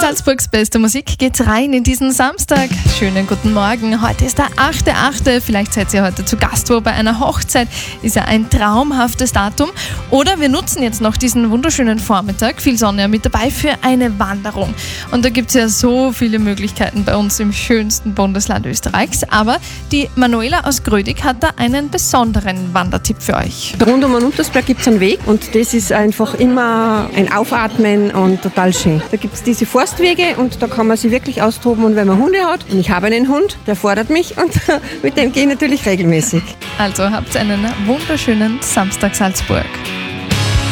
Salzburgs beste Musik geht rein in diesen Samstag. Schönen guten Morgen. Heute ist der 8.8. Vielleicht seid ihr heute zu Gast wo bei einer Hochzeit. Ist ja ein traumhaftes Datum. Oder wir nutzen jetzt noch diesen wunderschönen Vormittag, viel Sonne mit dabei, für eine Wanderung. Und da gibt es ja so viele Möglichkeiten bei uns im schönsten Bundesland Österreichs. Aber die Manuela aus Grödig hat da einen besonderen Wandertipp für euch. Rund um den Untersberg gibt es einen Weg und das ist einfach immer ein Aufatmen und total schön. Da gibt es diese Forstwege und da kann man sich wirklich austoben, und wenn man Hunde hat, und ich habe einen Hund, der fordert mich und mit dem gehe ich natürlich regelmäßig. Also habt einen wunderschönen Samstag Salzburg.